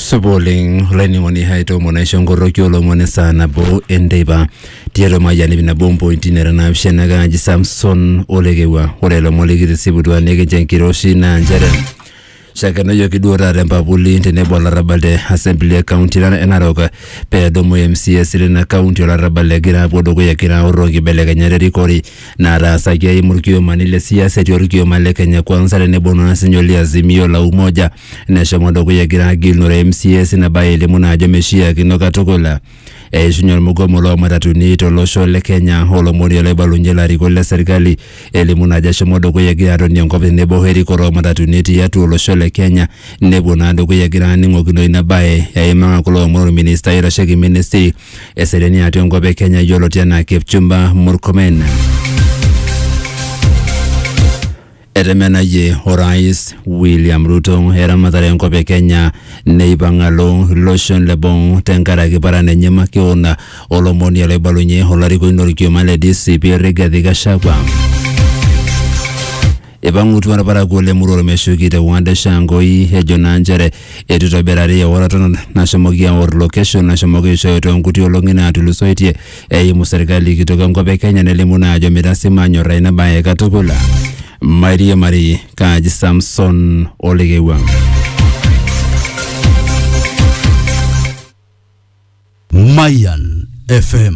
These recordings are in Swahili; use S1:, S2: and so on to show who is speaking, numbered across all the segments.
S1: Suboling leni moni haito mona shongoro kyolo mona sana bo endeba tiero mayani bina bombo intinera na bshenaga ji Samson olegewa olelo molegire sibudwa nege jenkiroshi na njere shakano yoki duora rempa buli ntene bola rabale assembly county na enaroka pe domo MCS na county la rabale gira bodo ko yakira orongi belega nyeri kori na rasa ya imurkio manile siasa yorkio male Kenya kwanza ne bono sinyoli azimio la umoja na shamodo ko yakira gilnore MCS na baile muna jameshia kinoka tokola Junior Mugomo lo matatu ni tolosho le Kenya holo mori le balunjela rikola serikali elimuna jasho modo ko yagira ronyo ngobe nebo heri koro matatu ni ya tolosho le Kenya nebo na ndo ko yagira ni ngokino inabaye ya imanga kulo moro minister ira sheki ministry esereni ati ngobe Kenya yolo tena Kipchumba Murkomen Eremena ye Horais William Ruto era matare ngobe Kenya neibangalo lotion lebon tenkara kiparane nyema kiona olomoni le balunye holari ko inorikio male DCP Rigathi Gachagua Ebangutu para gole muroro meshuki te wande shangoi hejo nanjere etuto berari ya warato na shamogia or location na shamogia shoto nkuti olongina atulusoitie yimu serikali kitoka ngobe Kenya nelimuna ajo mirasi manyo raina baye katukula Maria Marie Kaji Samson olegewa
S2: Mayan FM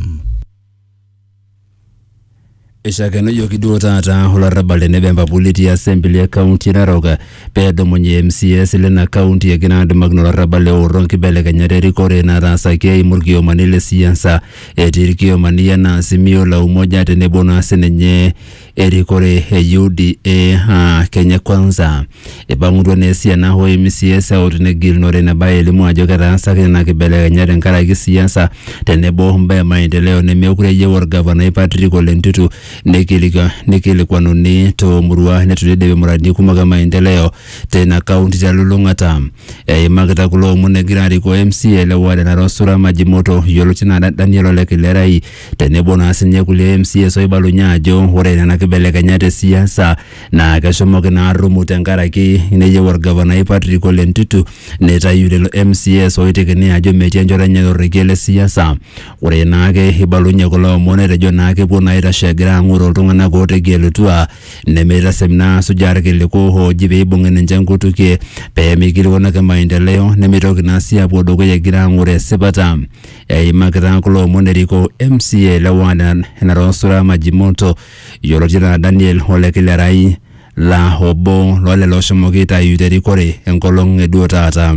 S1: Ishakano yoki duotata hola rabale nebemba politi assembly ya county naroga pedo mwenye MCS lena county ya ginado magnola rabale oronki bele kanyareri kore na rasa kia imurkio manile siyansa etirikio mania na simio la umoja tenebona senenye erikore UDA Kenya kwanza ebangudu nesia na ho MCS outne gilnore na baye elimu ajoka rasa kena kibele kanyare nkara kisiyansa tenebo mba maendeleo nemeukure ye war governor Patrick Ole Ntutu Nikilikuwa nuni to murua netulidebe muradi kumaga maendeleo tena kaunti za Lulungata magata kulo munegirari ko MCL wale na rosura majimoto yoluchina Daniel Olekilerai tenebona asinye kule MCS oibalunyajo wore na kibeleka nyate siasa na kashomoke na rumu tenkaraki ineye war governor Patrick Ole Ntutu neta yule MCS oitekene ajo metianjora nyo regele siasa wore nake ibalunya kulo monere jo nake pona ira shegra nguro tungana kote gelutua nemera semna sujarke ko ho jibe bongene njangutuke pe mikiri wona ka maendeleo nemitoki nasia bodo ko yagira ngure sebata imakira kulo moneriko MCA lawana na rosura majimoto yolotira Daniel Olekilerai la hobo lole loshomogita yuderi kore enkolong eduotata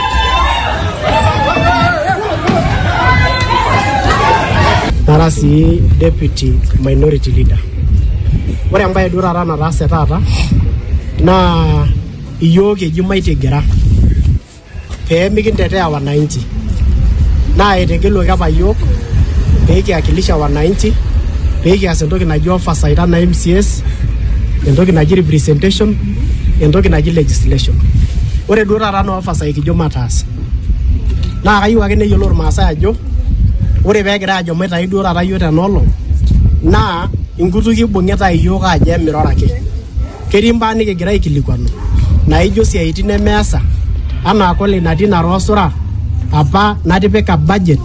S3: Narasi Deputy Minority Leader. Wale ambaye dura rana rasa tata na iyoge jumaite gira pe mikitetea wananchi na etegelo kama yok pe akilisha wananchi pe asendoki na jofa saida na MCS endoki na representation endoki na legislation wale dura rana officer ikijomatas na kayu akene yolor maasa ajo ore begira ajo meta idura rayo tenolo na ingutuki bungeta iyo kaje mirorake kerimba ni kigira ikilikwano na ijo siaiti nemeasa ana kole nadina rosura apa natipeka budget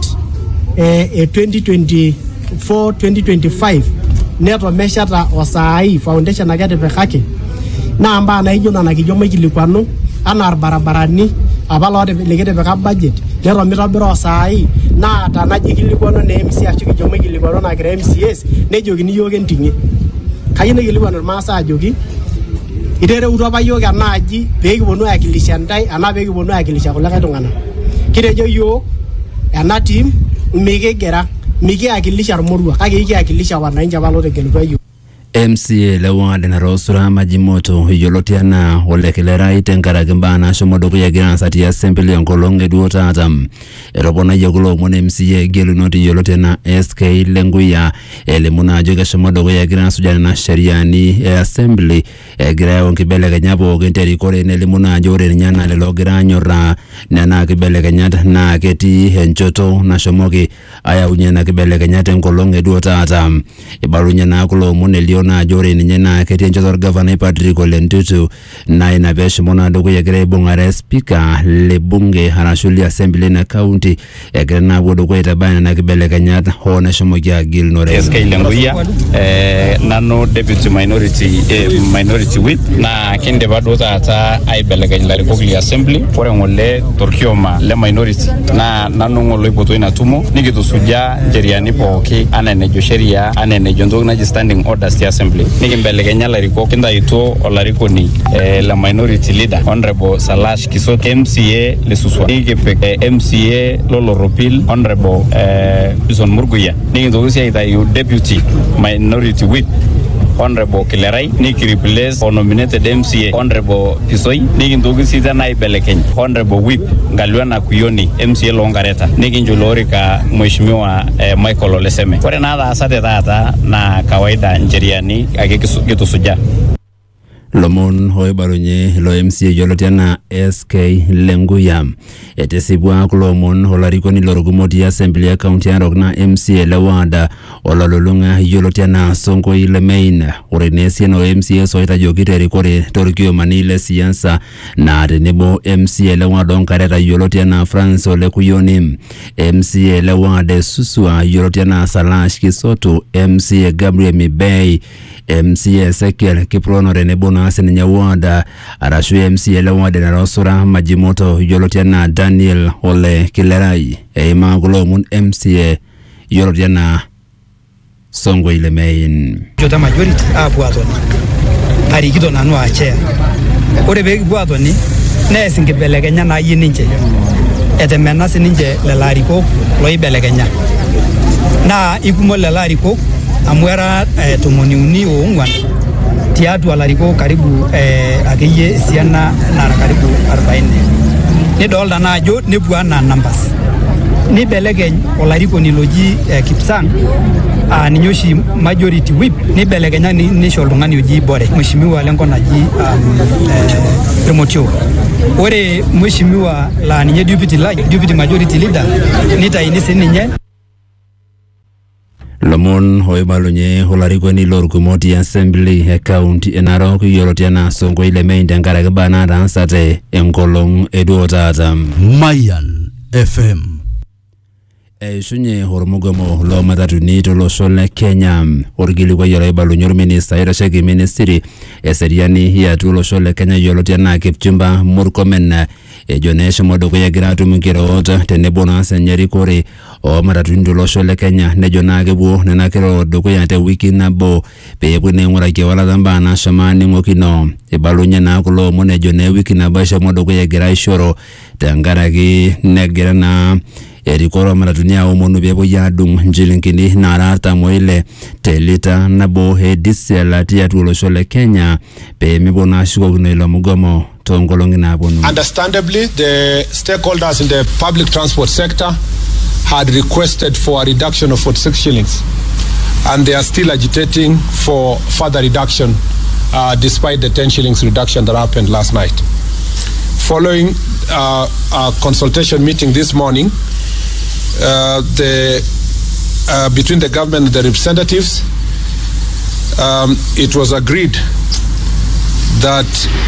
S3: 2024 2025 neto meshata osai foundation akatipekake na amba na ijo na kijo ikilikwano ana barabarani apa lote likitipeka budget neto mitobira osai na tanaji kilikuwa na MC achuki jomo kilikuwa na gira MCS nejoki ni yoge ntinge kayine kilikuwa na masa ajoki itere utoba yoge anaji peki bonu akilisha ndai ana peki bonu akilisha kulaka tungana kirejo yo ana team migegera migi akilisha rumurwa kage iki akilisha wananchi abalote kilikuwa yo
S1: MCA lewande na rosura majimoto yolotiana Olekilerai tenkara kimbana shomodo ko yagira sati assembly yankolonge duotata erobona yagulo mon MCA gelu noti yolotena SK lenguya elemuna ajoga shomodo ko yagira sujana na shariani assembly gira onkibele kanyapo genteri kore nelimuna ajore nyana le logira nyora nana kibele kanyata na keti henchoto na shomoki aya unyana kibele kanyata nkolonge duotata ibalunya na kulo mon elio ekuna ajo ore ninye naa ketii enchoto orgavanai Patrick Ole Ntutu naa ina peeshomo naa dukuya egira aibung'are spika le bunge arashu le assembly na county egira naa apuo dukuya aitabaya nena kibelekenyat hoo neshomoki agilunore.
S4: SK Lenguya nanu deputy minority whip na kindipa duo taata aibelekeny larikok le assembly ore ng'ole torkioma le minority na nanu ng'ole ipotuo ina tumo nikitusuja njeriani pooki ana enejo sheria ana enejo ntoki naji standing orders ti assembly nikimbelekenya larikok kindaituo olarikoni la minority leader honorable Salash Kisot MCA le Suswa nikipik MCA Loloropil honorable Bison Murguya nikintoki sii aitayu deputy minority whip honorable Kilerai nikireplace nominated MCA honorable Pisoi nikintoki sii tena aibelekeny honorable whip Ngalwana Kuyoni MCA Longareta nikinjolorika mheshimiwa Michael Oleseme. Ore naa taasate taata na kawaida njeriani ake kitusuja.
S1: Lomon hoibalunye lo MCA yolotiana SK Lenguya etesibwa kulomon olarikoni lorugumoti assembly ya county Narok na MCA lewada olalulunga yolotiana Sonko ile main ore nesie no MCA soita jokite rikore torkio manile siasa na tenebo MCA lewada onkareta yolotiana France Ole Kuyoni MCA lewada Suswa yolotiana Salash Kisoto MCA Gabriel Mibei MCA Ezekiel Kiprono renebo na aseninya wada arashu MCA lewada na Rosura Majimoto yolotiana Daniel Ole Kilerai eima gulomun MCA yolotiana Songo ile main
S5: jota majority apuatoni arikito nanu achea ore bekipuatoni neesingibelekenya na yie ninche etemena sininche lelarikok loibelekenya na ikumo lelarikok amu era 34 tiatua larikok karibu akeyie siana nara karibu 40 nidolta na ajo nepuo na numbers nibelekeny olarikoni loji Kipsang ninye oshi majority whip nibelekenya nisho oltung'ani oji Bore mheshimiwa lengo naji Promotio ore mheshimiwa la ninye deputy majority leader nitaini sininye Lomon hoibalunye olarikoni lorugumoti assembly county Narok yolotiana Sonko ile main tenkaraki bana dansate enkolong eduotata
S2: Mayan FM.
S1: Shunye hormugomo lo matatuni tolosho le Kenya orgilikwa yoloibalunye orminista irashaki ministry eseriani ya tolosho le Kenya yolotiana Kipchumba Murkomen ejonesha modogo ya giratu mkirota tenebo na senyeri kore o matatuni tolosho le Kenya nejona kebuo nena kiro dogo ya te wiki nabo peyebune ngurake wala dhamba na shamani ngokino ibalunye na kulo mone jone wiki nabo sha modogo ya gira shoro tangaraki negira na erikoro maratunia omonu bebo yadung njilinkini narata moile telita nabo diesel tia tulosho le Kenya pe mibona shuko kunoilo mugomo tongolongi nabonu.
S6: Understandably, the stakeholders in the public transport sector had requested for a reduction of 46 shillings and they are still agitating for further reduction despite the 10 shillings reduction that happened last night. Following a consultation meeting this morning, between the government and the representatives, it was agreed that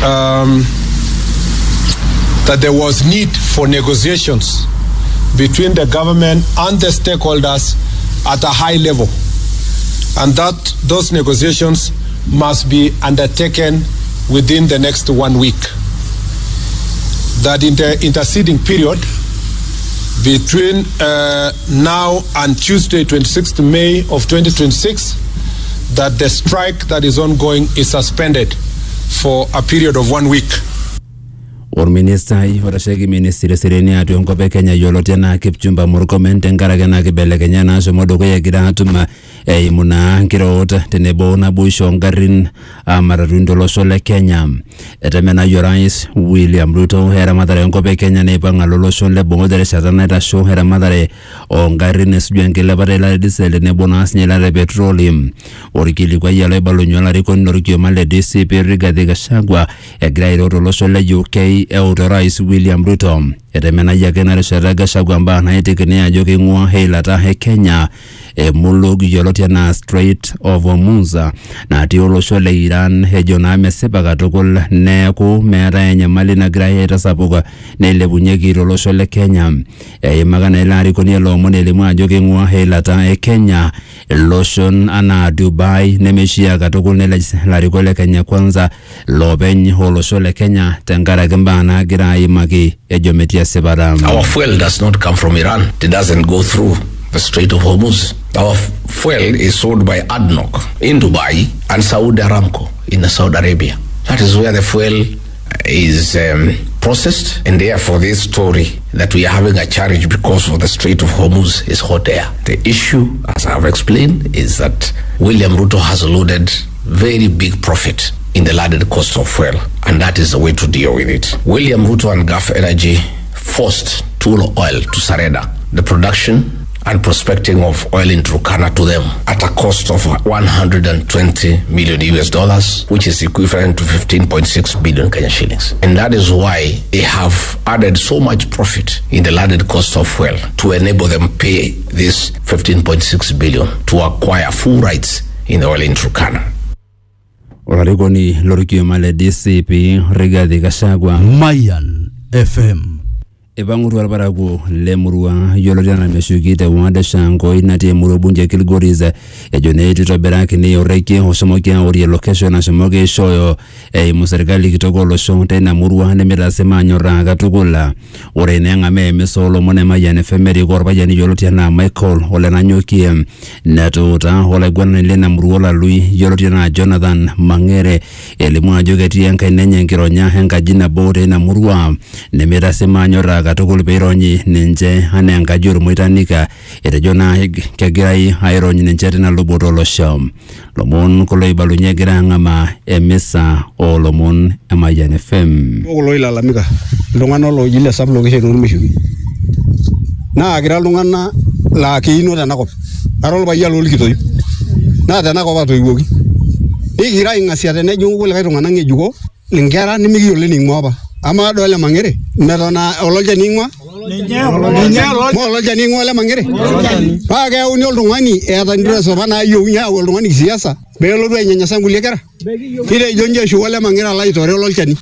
S6: that there was need for negotiations between the government and the stakeholders at a high level, and that those negotiations must be undertaken within the next 1 week. That in the interceding period between now and Tuesday, 26th May of 2026, that the strike that is ongoing is suspended for a period of 1 week.
S1: Minister Iforasheki Ministry Sereni atu nkope Kenya yolotiana Kipchumba Murkomen tenkaraki na kibelekenya na shomodo kwa gira atuma imuna nkirota tenebo na busho ngarin maratun tolosho le Kenya etemena yorais William Ruto hera madare nkope Kenya nepanga lolosho le bongodere shatana ita show hera madare o ngarin esujengele batela diesel nebo na asinyela petroleum orikili kwa yalo balonyola rikoni norikio male DCP Rigathi Gachagua egira iroto losho le UK Rais William Ruto etemena yake na reshara Gachagua mba na etekene ajoke ngua heilata he Kenya mulug yioloti enaa Strait of Hormuz natii olosho le Iran ejo naa mesipa katukul neeku meetai enyamali nagirai aitasapuk neilepunyeki tolosho le Kenya. Eimaka naa ilo arikoni loomon elimu ajo keing'ua eilata e Kenya iloshon anaa Dubai nemeishia katukul nelej larikok le Kenya Kwanza loopeny olosho le Kenya tenkaraki mbaa naagira aimaki ejo metii esipata.
S7: Our fuel does not come from Iran. It doesn't go through the Strait of Hormuz. Our fuel is sold by ADNOC in Dubai and Saudi Aramco in Saudi Arabia. That is where the fuel is processed, and therefore this story that we are having a challenge because of the Strait of Hormuz is hot air. The issue, as I have explained, is that William Ruto has loaded very big profit in the landed cost of fuel, and that is the way to deal with it. William Ruto and Gulf Energy forced Tullow Oil to surrender the production and prospecting of oil in Turkana to them at a cost of $120 million, which is equivalent to 15.6 billion Kenya shillings. And that is why they have added so much profit in the landed cost of fuel to enable them pay this 15.6 billion to acquire full rights in the oil in Turkana.
S1: Olarikoni lorkioma le DCP Rigathi Gachagua
S2: Mayan FM.
S1: Ebang'utu alparakuo le murua yioloti enaa Meshuki te ward Shangoi natii emurua bunge Kilgoris ejo naa eitu itobirakini orekie oshomoki aorie location nashomoki aishooyo eimu serkali kitok olosho teina murua nemitaasi maanyorraa katukul. Ore naa eng'ame emisa oolomon e Mayian FM erikoo orpayian yioloti enaa Michael Ole Nanyokie netuuta olaiguanani lina murua olalui yioloti enaa Jonathan Mang'ere elimu ajo ketii enkaina enye enkironya enkaji nabo teina murua nemitaasi maanyorraa katukul peironyi ninche anaa enkaji ormoitanika etejo naa kegirai airony ninche tina luboto olosho. Lomon kulo ibalunye egira ang'amaa emisa oolomon e Mayian FM.
S8: Kulo ilalamika iltung'anak looji le sub location ormeshuki naa kira iltung'anak laa keino tenakop ara orpayian lorkitoi naa tenakop atoiwuoki nikigira aing'asia tenejing'u kulikae tung'anak ng'ejuko inkera nemikiyiolo ening'ua apa. Ama do Ole Mang'ere metona ololchani ing'ua ololchani ing'ua Ole Mang'ere paa keyauni oltung'ani eeta interest apa naayieuni ayau oltung'ani kisiasa peelotu ainyanyasa nkulie kera kitejo nje eshuko Ole Mang'ere alo aitore ololchani.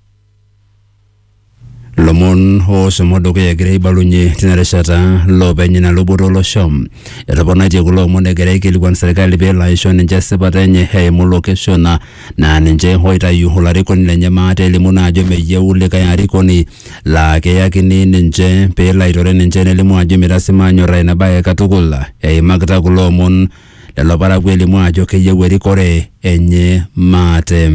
S1: Lomon oshomo dukuya egira aibalunye tina rishata loopeny ina luboto olosho. Etoponaitie kulo omon egira aikilikuan serkali peelo aisho ninche esipata enye eimu location naa ninche oitayu olarikoni lenye maate elimu naa ajo meyieu likae arikoni laa keyakini ninche peelo aitore ninche nelimu ajo mitasi maanyorraa ina baye katukul. Eimakita kulo omon lelo parakuo elimu ajo keyieu erikore enye maate.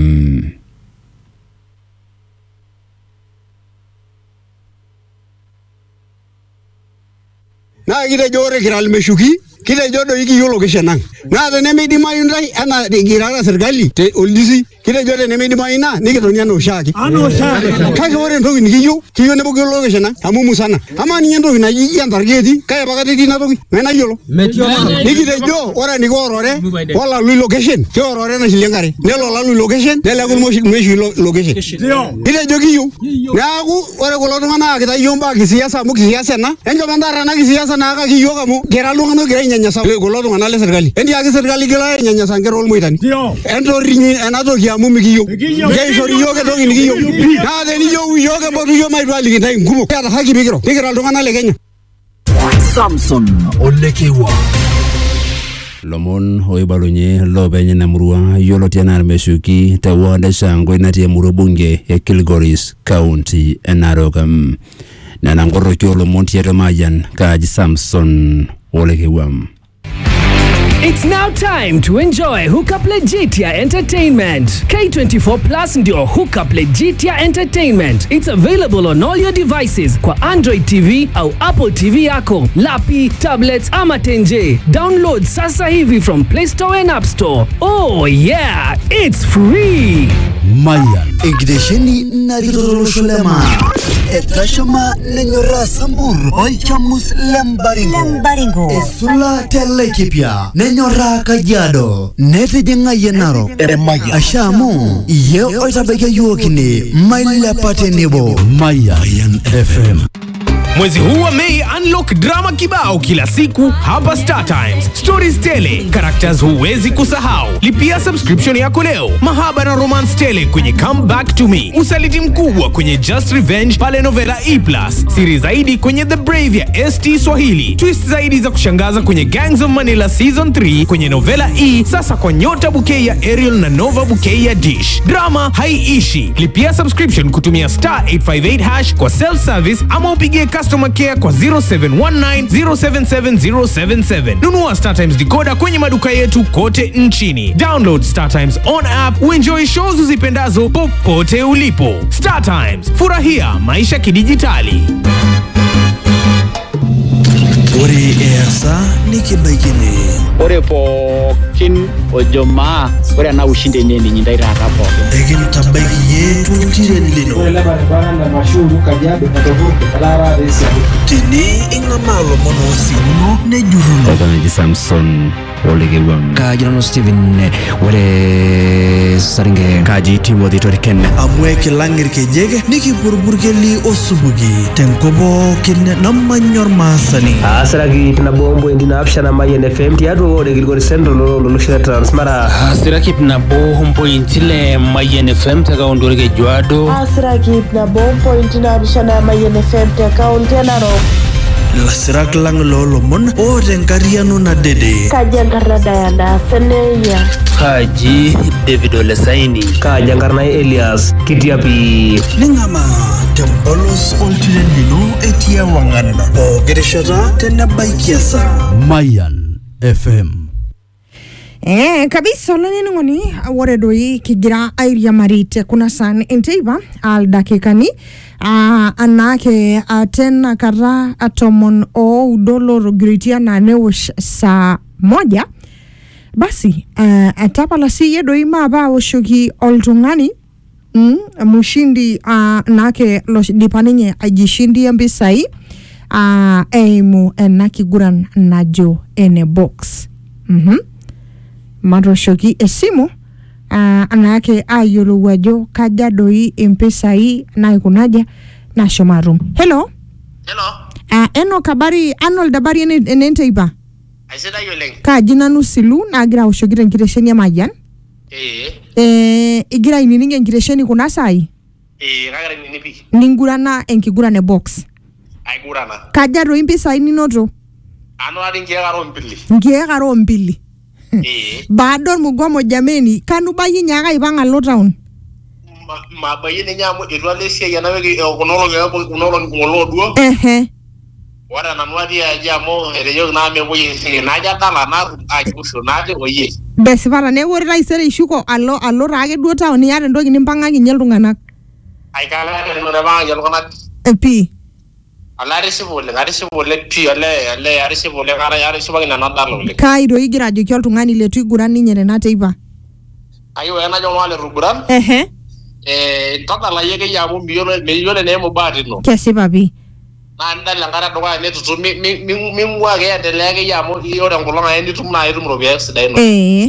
S8: Naa kitejo ore kira Meshuki kitejo doi kiyiolo kishena naa tenemeidimayu ntai enaa kirara serkali te oldisi kitejo tenemeidimayu naa nikitoni enaa oshiake kake ore entoki nikiyieu kiyieu nebo kiyiolo kishena amu musana ama ninye entoki naji entargeti kake pakata etii ina toki menayiolo nikitejo ore nikiorore olalui location kiorore nashilie enkare nelo olalui location neleku irmeshui location kitejo kiyieu neeku ore kulo tung'anak kitayieu mbaa kisiasa amu kisiasa ena enchop entara ena kisiasa naa kakiyiok amu kira iltung'anak kira nyanyasa kulo tung'anak le serkali endiaki serkali kila nyanyasa nkera olmoitani entorinyi ena toki amu mikiyieu keishori yiok entoki nikiyieu naa teniyieu yiok empotu yiok maitu aliki ntae nkumok kiata haki pikiro nikira iltung'anak le Kenya.
S2: Samson Olekewa.
S1: Lomon oibalunye loopeny ina murua yioloti enaa Meshuki te ward Shangoi natii emurua bunge e Kilgoris County e Narok. Nena nkoroki olomon tiatua Mayian kaaji Samson Olekewa.
S9: It's now time to enjoy Hookup Legitia Entertainment. K24 Plus ndio Hookup Legitia Entertainment. It's available on all your devices kwa Android TV au Apple TV yako, lapi, tablets ama tenje. Download sasa hivi from Play Store and App Store. Oh yeah, it's free.
S2: Mayan Igdesheni Naritolosholema Etashama Nenyora Sambur Oichamus Lembaringo Esula Telekipia Nenyora Kajiado Netejenga Yenaro Ashamu Ye Oitabeke Yuokini Maila Patenibo Mayan FM.
S10: Mwezi huu wa Mei, unlock drama kibao kila siku hapa Star Times. Stories tele, characters huwezi kusahau. Lipia subscription yako leo. Mahaba na romance tele kwenye Come Back to Me. Usaliti mkubwa kwenye Just Revenge pale Novela E+. Siri zaidi kwenye The Brave ya ST Swahili. Twist zaidi za kushangaza kwenye Gangs of Manila Season 3 kwenye Novela E, sasa kwa Nyota Bouquet ya Ariel na Nova Bouquet ya Dish. Drama haiishi. Lipia subscription kutumia *858# kwa self service ama upigie customer care kwa 0719077077. Nunua Star Times decoder kwenye maduka yetu kote nchini. Download Star Times on app uenjoy shows uzipendazo popote ulipo. Star Times, furahia maisha kidijitali.
S2: Ore esa nikibaikini.
S11: Ore pookin ojomaa ore na ushinde nini nyindaira hapo.
S2: Egin tabaiki yetu tireni lino.
S3: Ore leba na mashuru Kajiado Katogoro Kalara Resi.
S2: Tini ingamalo mono sino nejuruno.
S1: Oganaji Samson Olegewam.
S12: Kajirano Steven ore saringe kaji Timothy Toriken.
S2: Amweke langir kejege niki burburgeli osubugi. Tenkobo kine namanyor masani.
S13: Asiraki pinabombo indina apshana Mayen FM tiadu ore Gilgori Central lolushira Transmara.
S14: Asiraki pinabombo intile Mayen FM taka ondorege Juado.
S15: Asiraki pinabombo indina apshana Mayen FM taka ontena
S2: Lasirak lang lolomon o renkariano na dede.
S15: Kajangarna Diana Seneya.
S14: Kaji David Olesaini.
S13: Kajangarna Elias Kitiapi.
S2: Ningama tembolos oltiren lino etia wangana. O gereshata tena baikiasa.
S16: Mayan FM.
S17: Kabisa lani ngoni wore doi kigira airia marite kuna san enteiba al dakikani anake tena kara atomon o udolo gritia na newosh saa 1 basi atapala siye doi maba oshoki oltungani mushindi nake dipaninye ajishindi mbisai eimu enaki guran najo ene box Maroshoki esimu anake ayolo wajo kaja doi empesai na ikunaja na shomarum. Hello. Eno kabari anol dabari enente iba.
S18: Aiseda yoleng.
S17: Ka jina nusilu na agira ushogire nkiresheni ya Mayan. Igira inininge nkiresheni kuna sai.
S18: Kagara ninipi.
S17: Ningurana enkigurane box.
S18: Aigurana.
S17: Kaja doi empesai ninoto.
S18: Ano adi ngegaro mbili.
S17: Ngegaro mbili. Badon mugomo jameni kanu bayi nyaga ibanga lo town
S18: ma bayi ne nyamu edwale sia yana wege kunolo ngolo duo wara na nwadi ya jamo ereyo na me boyi sia na ja tala na akuso na je oye
S17: besivara ne wori rai sere ishuko allo rage duo town yare ndogi nimpanga ginyel tunganak
S18: ai kala no na ba yel konak
S17: epi
S18: ala resibole pi ale resibole kara ya resibagi na nadalo le
S17: kairo igira jo kyol tungani le tuigura ninyere na teiba
S18: ayo yana jo wale ruguran tata la yege ya mo miyole ne mo badino
S17: kesi babi
S18: na ndala ngara do wa ne tutu mi ngwa ge ya delege ya mo yore ngolonga endi tumna irum robia sidai no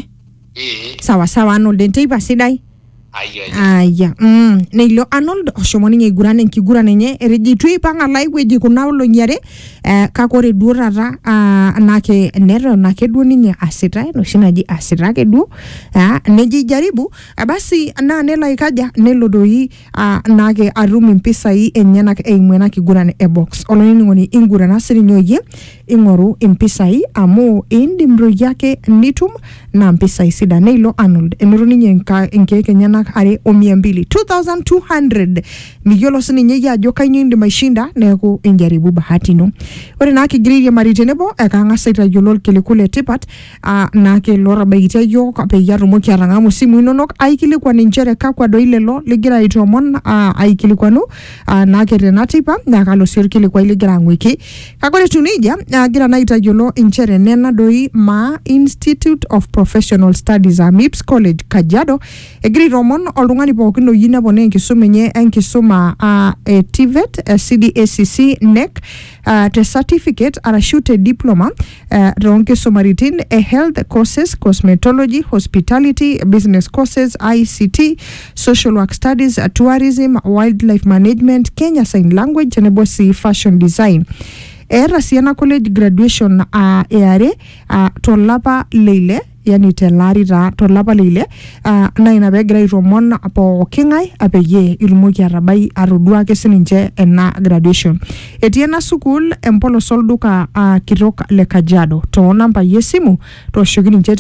S17: sawa no denteiba sidai aya neilo Arnold oshomoni ngigurane nkigurane nye rejitu ipanga laiweji kuna ulo nyare kakore durara nake nero nake duo ninye asita no shinaji asita ke duo neji jaribu basi na nela ikaja nelo doi nake arumi mpisa hii enyana eimwena kigurane box oloni ngoni ingurana siri nyoye ingoru mpisa hii amo indi mro yake nitum na mpisa hii sida neilo Arnold enero ninye nke kenyana are omiambili 2200 miyolo sini nye ya joka nyindi maishinda neko injaribu bahati no ore na kigiri ya maritenebo kanga saita yolol kilikule tipat na ke lora baita yo kape yaru moki aranga musimu inonok aikili kwa ninjere kakwa doile lo ligira itomon aikili kwa nu na ke renatipa na kalo sirkili kwa iligira ngwiki kakole tunija gira na ita yolo inchere nena doi ma Institute of Professional Studies MIPS College Kajiado egiri romon omon oltung'ani pookin oyieu neponaa enkisuma enye enkisuma TVET, CDACC, NEC, te certificate arashu te diploma toonkisumaritin health courses, cosmetology, hospitality, business courses, ICT, social work studies, tourism, wildlife management, Kenya Sign Language tenebo si fashion design. Era Siena College graduation eare tolapa leile, yani telari tolapa leile, na inabegira itomon pooking'ae apeyie ilumoki arabai aroduake sininche ena graduation. Etii ena sukuul empolos olduka kitok le Kajiado. Toonamba yesimu tooshoki ninche te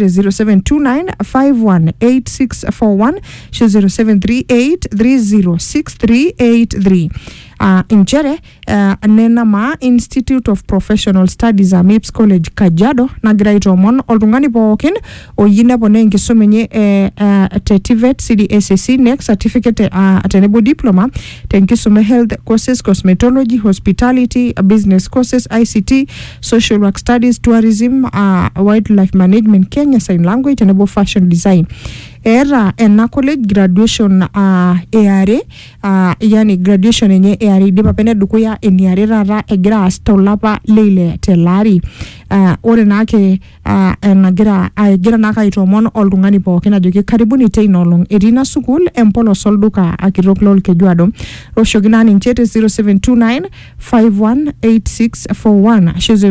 S17: 0729518641 0738306383. Inchere nena ma Institute of Professional Studies MIPS College Kajiado nagira itomon oltung'ani pookin oyieu neponaa enkisuma enye te TVET, CDACC, NEC, certificate tenebo diploma tenkisuma health courses, cosmetology, hospitality, business courses, ICT, social work studies, tourism, wildlife management, Kenya Sign Language tenebo fashion design. Era ena college graduation eare, yani graduation enye eare dipa pene dukuya eniare rara egira as tolapa leile telari. Ore naake egira naka itomon oltung'ani pookin ajoki karibuni teina olong. Etii ina sukuul empolos olduka kitok lolkejuado. Oshoki naa ninche te 0729518641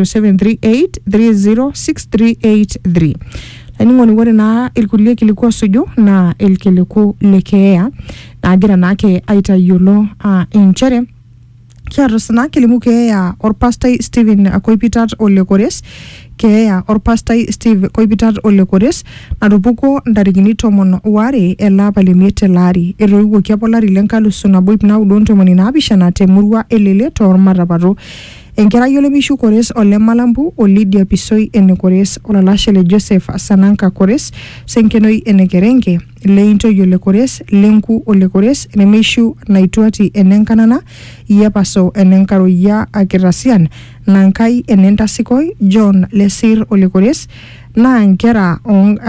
S17: 0738306383. Aining'oni ore naa irkulie kiliku osuju na ilkiliku le keeya nagira naake aitayiolo inchere kiata sina kilimu keeya orpastai Stephen Koipitat Olekores, keeya orpastai Steve Koipitat Olekores natupukuo ntarikini 12 elapa lemiet elaari. Etoiwuoki apa olari lenkalusu nabo ip naudo ntomoni naapishana temurua elele toormatapato. Enkerai olemishu Kores Ole Malambu Lydia Pisoi ene Kores olalashe le Joseph Sananka Kores senkenoi ene Kerenge Leintoyio Ole Kores Lenku Ole Kores enemishu Naituati enenkanana Iapaso enenkaroyia Akirasian Nankai enentasikoi John Lesir Ole Kores na nkera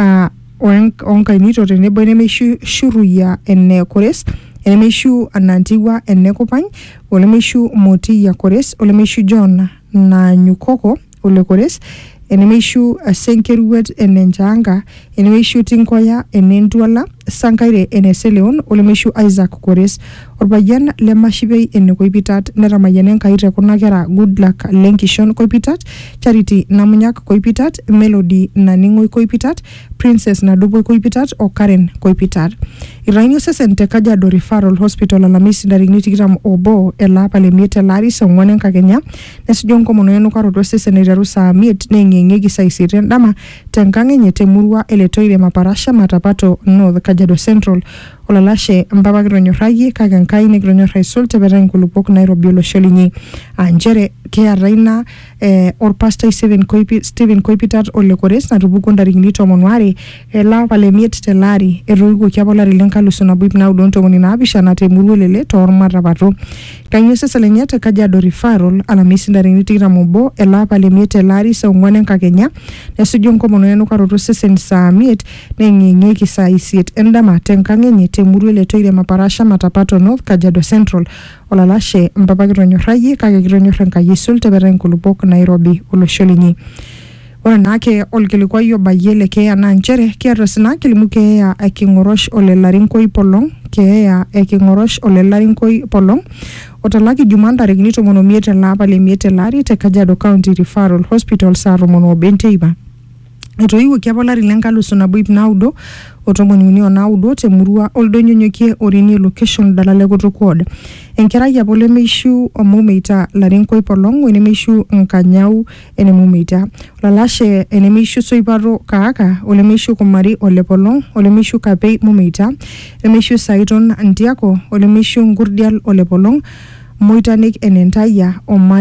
S17: onkainito tenebo enemishu Shuruya ene Kores Olemishu Anantiwa Enekopany, Olemishu Motia Kores, Olemishu John Nanyukoko Ole Kores, Enemishu Senkeruet Enenjanga, Enemishu Tinkoya Enentuala, Sankaire Eneseleon, Olemishu Isaac Kores, Orbayan Lemashibei Enekoipitat, Neramayanen Kaire Kunagera, Good Luck Lenkishon Koipitat, Charity Namunyak Koipitat, Melody Naningo Koipitat, Princess Nadubo Koipitat, o Karen Koipitat. Irainio sesen te Kajiado Referral Hospital Alamisi ndarikini 20 elapa lemiet elari song'uan Kenya, nesujo nkomono enukaroto sesen iteru saa 5 neng'eng'eki saa 8 endama tenkang' enye temurua eletoire Maparasha Matapato North Kajiado Central. Olalashe mpapa kitonyorrayie kake Enkai nikitonyorra aisul tepeta inkulupok Nairobi olosho linyi. Njere keeta ina orpastai Stephen Koipitat Ole Kores natupukuo ntarikini 12 elapa lemiet telari. Etoiwuoki apa olari lenkalusu nabo ip naudo ntomoni naapishana temurua elele toormatapato. Kanyio sesen lenye te Kajiado Referral Alamisi ntarikini 21 elapa lemiet elari saa 4 Kenya, nesuju nkomono enukaroto sesen saa 5 neng'eng'eki saa 8 endama tenkang' enye temurua eletoire Maparasha Matapato North Kajiado Central. Olalashe mpapa kitonyorrayie kake kitonyorra Enkai aisul tepeta inkulupok Nairobi olosho linyi. Ore naake olkilikuai obayie le keeya naa nchere kiata sina kilimu keeya King'orosh Ole Larinkoi Polong, keeya King'orosh Ole Larinkoi Polong otalaki Jumaa ntarikini 15 elapa lemiet elari te Kajiado County Referral Hospital saa 10 teipa. Etoiwuoki apa olari lenkalusu nabo ip naudo otomoni naudo temurua oldonyonyokie Orini location dalale Kutukuod. Enkerai apa olemeishu Mumeita Larinkoi Polong wenemeishu Nkanyau ene Mumeita. Olalashe enemeishu Soiparo Kaaka olemeishu Kumari Ole Polong, olemeishu Kapei Mumeita, olemeishu Saiton Ntiako, olemeishu Ngurdial Ole Polong, Moitanik enentaya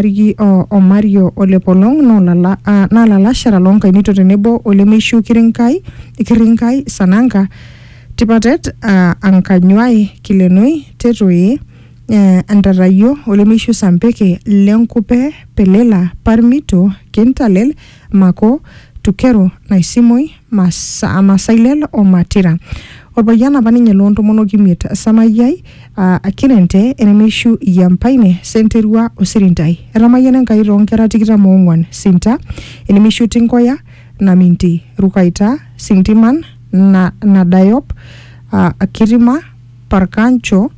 S17: Omario Ole Polong na lalashara lonkainito tenebo olemeishu Kirinkai Sananka Tipatet Ankanyuai Kilenoi Tetoi Antarayo olemeishu Sampeke Lenkupe Pelela Parmito Kintalel Mako Tukero Naisimoi Masailel o Matira. Orpayian apa ninye loontomonok imiet Samayiai Kirente enemeishu Yampaine Senterua Osirintai. Etamayiana Enkai toonkera 24 Sinta enemeishu Tinkoya Naminti Rukaita Sintiman Nadayop Kirima Parkancho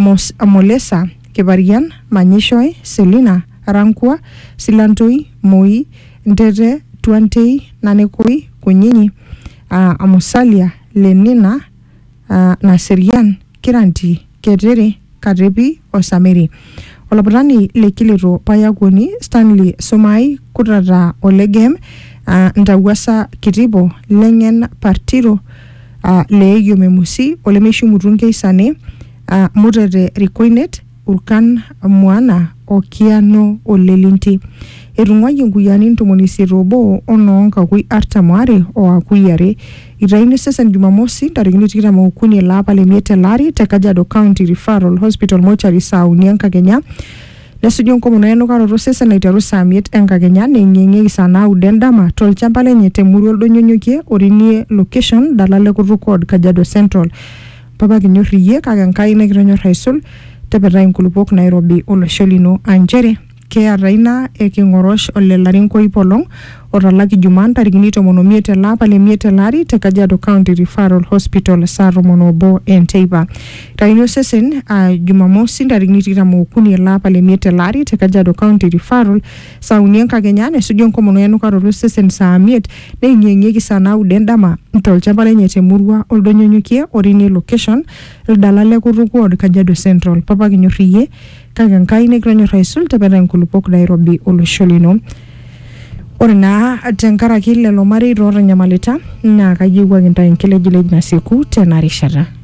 S17: Molesa Kebarian Manyishoi Selina Rankwa Silantoi Moi Ndete Tuantei Nanekoi Kunyinyi Amusalia Lenina Naserian Kiranti Ketere Karepi Osamiri. Olaputani lekilito payakuni Stanley Somai Kutata Olegem Ndawasa Kitibo Lengen Partiro Leegyo Memusi Olemeishu Mutunke Sane Mutete Rikoinet Urkan Mwana Okiano Olelinti. Erung'wayie nkuyani 80 onoonkakui 42 oakuyare itaini sesen Jumamosi ntarikini 23 elapa lemiet elari te Kajiado County Referral Hospital Mortuary saa 4 enkakenya nesuju enkomono enukaroto sesen aiteru saa 5 enkakenya neing'ieng'ieki saa 9 endama tolchamba lenye temurua oldonyonyokie orinie location dalale kutukod Kajiado Central. Papa kinyorriyie kake Enkai nekitonyorr aisul tepetai nkulupuok Nairobi olosho lino anjere keeta ina eking'orosh olelarin koipolong otalaki Jumaa ntarikini 15 elapa lemiet elari te Kajiado County Referral Hospital saa 11 enteipa. Itaini osesen Jumamosi ntarikini 23 elapa lemiet elari te Kajiado County Referral saa 4 enkakenya nesuju enkomono enukaroto sesen saa 5 neing'ieng'ieki saa 9 endama tolchamba lenye temurua oldonyonyokie orinie location ildalale kutukod Kajiado Central. Papa kinyorriyie kake Enkai nekitonyorr aisul tepetai nkulupuok Nairobi olosho lino. Ore naa tenkaraki lelo marei ootanyamalita naa kayieu ake ntae nkilejilej nasieku tena rishata.